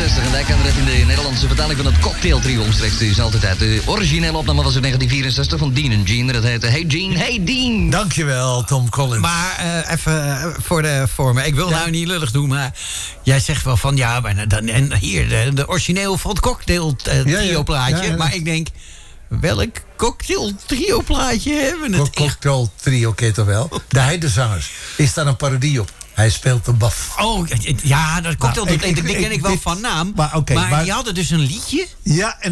1964. En daar kan het in de Nederlandse vertaling van het Cocktail Trio omstreeks is altijd uit. De originele opname was in 1964 van Dean en Gene. Dat heette Hey Gene, Hey Dean. Dankjewel, Tom Collins. Maar even voor me. Ik wil nou niet lullig doen, maar jij zegt wel van ja, maar dan, en hier de origineel van het Cocktail Trio plaatje. Ja. Maar ik denk, welk Cocktail Trio plaatje hebben we het? Cocktail Trio, ken toch wel? De Heidezangers. Is daar een parodie op? Hij speelt de baf. Oh, ja, dat Cocktail, die ken ik wel van naam. Maar die hadden dus een liedje. Ja, en